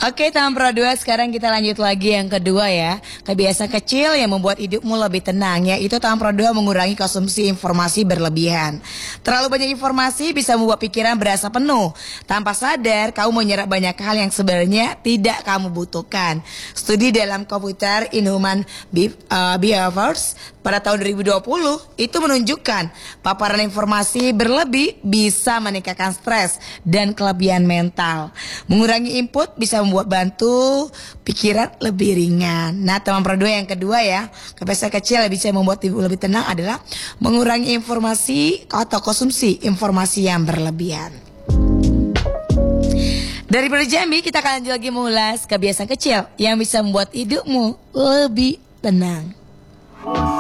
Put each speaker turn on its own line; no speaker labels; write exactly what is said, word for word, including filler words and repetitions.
Oke, tahap pro dua, sekarang kita lanjut lagi yang kedua ya. Kebiasaan kecil yang membuat hidupmu lebih tenang, yaitu tahap pro dua mengurangi konsumsi informasi berlebihan. Terlalu banyak informasi bisa membuat pikiran berasa penuh. Tanpa sadar, kamu menyerap banyak hal yang sebenarnya tidak kamu butuhkan. Studi dalam Computer in Human Be- uh, Behaviors pada tahun dua ribu dua puluh itu menunjukkan paparan informasi berlebih bisa meningkatkan stres dan kelebihan mental. Mengurangi input bisa membuat bantu pikiran lebih ringan. Nah, teman pro dua yang kedua ya, kebiasaan kecil yang bisa membuat ibu lebih tenang adalah mengurangi informasi atau konsumsi informasi yang berlebihan. Dari Pro Jambi kita akan lanjut lagi mengulas kebiasaan kecil yang bisa membuat hidupmu lebih tenang.